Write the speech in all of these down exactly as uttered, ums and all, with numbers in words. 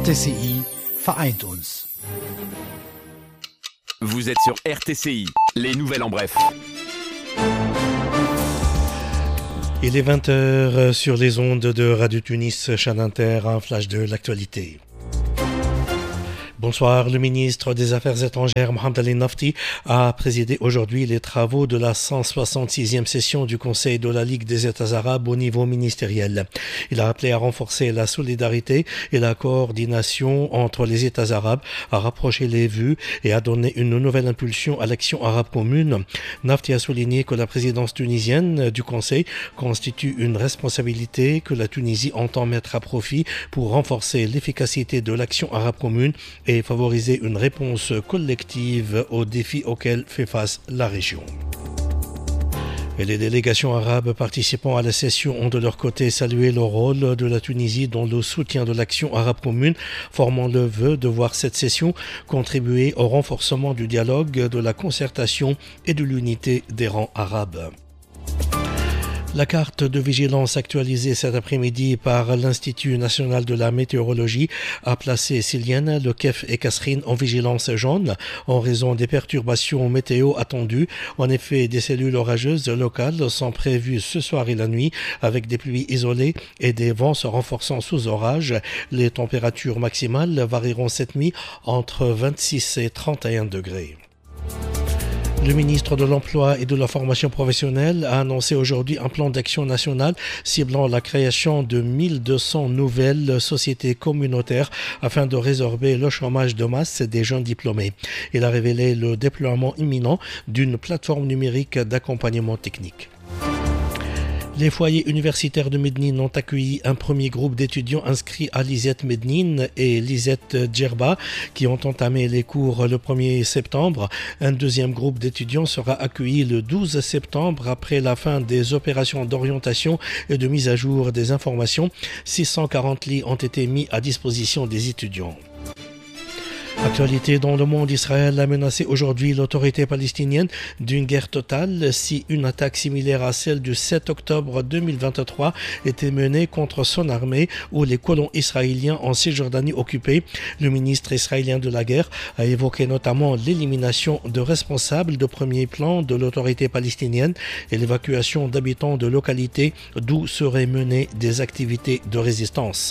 T C I vereint uns. Vous êtes sur R T C I, les nouvelles en bref. Il est vingt heures sur les ondes de Radio Tunis, chaîne Inter, un flash de l'actualité. Bonsoir, le ministre des Affaires étrangères Mohamed Ali Nafti a présidé aujourd'hui les travaux de la cent soixante-sixième session du Conseil de la Ligue des États arabes au niveau ministériel. Il a appelé à renforcer la solidarité et la coordination entre les États arabes, à rapprocher les vues et à donner une nouvelle impulsion à l'action arabe commune. Nafti a souligné que la présidence tunisienne du Conseil constitue une responsabilité que la Tunisie entend mettre à profit pour renforcer l'efficacité de l'action arabe commune et favoriser une réponse collective aux défis auxquels fait face la région. Et les délégations arabes participant à la session ont de leur côté salué le rôle de la Tunisie dans le soutien de l'action arabe commune, formant le vœu de voir cette session contribuer au renforcement du dialogue, de la concertation et de l'unité des rangs arabes. La carte de vigilance actualisée cet après-midi par l'Institut national de la météorologie a placé Silienne, Le Kef et Kasserine en vigilance jaune en raison des perturbations météo attendues. En effet, des cellules orageuses locales sont prévues ce soir et la nuit avec des pluies isolées et des vents se renforçant sous orage. Les températures maximales varieront cette nuit entre vingt-six et trente et un degrés. Le ministre de l'Emploi et de la Formation professionnelle a annoncé aujourd'hui un plan d'action national ciblant la création de mille deux cents nouvelles sociétés communautaires afin de résorber le chômage de masse des jeunes diplômés. Il a révélé le déploiement imminent d'une plateforme numérique d'accompagnement technique. Les foyers universitaires de Médine ont accueilli un premier groupe d'étudiants inscrits à l'I S E T Médine et l'I S E T Djerba qui ont entamé les cours le premier septembre. Un deuxième groupe d'étudiants sera accueilli le douze septembre après la fin des opérations d'orientation et de mise à jour des informations. six cent quarante lits ont été mis à disposition des étudiants. Actualité dans le monde, Israël a menacé aujourd'hui l'autorité palestinienne d'une guerre totale si une attaque similaire à celle du sept octobre deux mille vingt-trois était menée contre son armée ou les colons israéliens en Cisjordanie occupée. Le ministre israélien de la guerre a évoqué notamment l'élimination de responsables de premier plan de l'autorité palestinienne et l'évacuation d'habitants de localités d'où seraient menées des activités de résistance.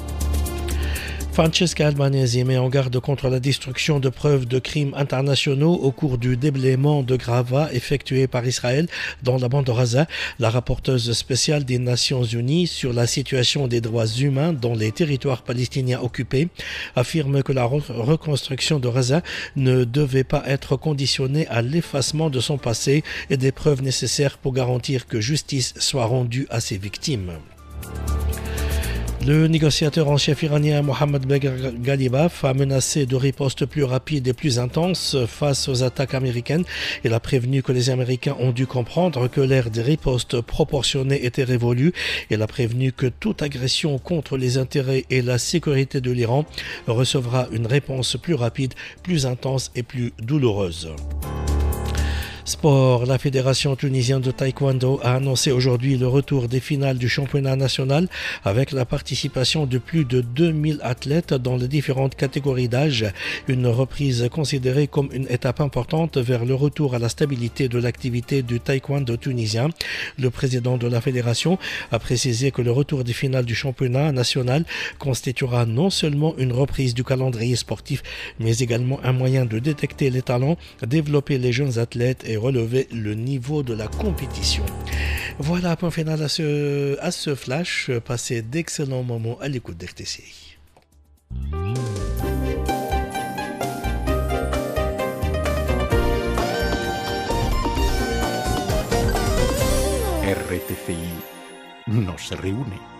Francesca Albanese met en garde contre la destruction de preuves de crimes internationaux au cours du déblaiement de gravats effectué par Israël dans la bande de Gaza. La rapporteuse spéciale des Nations Unies sur la situation des droits humains dans les territoires palestiniens occupés affirme que la reconstruction de Gaza ne devait pas être conditionnée à l'effacement de son passé et des preuves nécessaires pour garantir que justice soit rendue à ses victimes. Le négociateur en chef iranien Mohammad Bagher Ghalibaf a menacé de ripostes plus rapides et plus intenses face aux attaques américaines. Il a prévenu que les Américains ont dû comprendre que l'ère des ripostes proportionnées était révolue. Il a prévenu que toute agression contre les intérêts et la sécurité de l'Iran recevra une réponse plus rapide, plus intense et plus douloureuse. Sport, la Fédération tunisienne de taekwondo a annoncé aujourd'hui le retour des finales du championnat national avec la participation de plus de deux mille athlètes dans les différentes catégories d'âge. Une reprise considérée comme une étape importante vers le retour à la stabilité de l'activité du taekwondo tunisien. Le président de la fédération a précisé que le retour des finales du championnat national constituera non seulement une reprise du calendrier sportif, mais également un moyen de détecter les talents, développer les jeunes athlètes et relever le niveau de la compétition. Voilà, point final à ce, à ce flash. Passez d'excellents moments à l'écoute d'R T C I. R T C I no se reúne.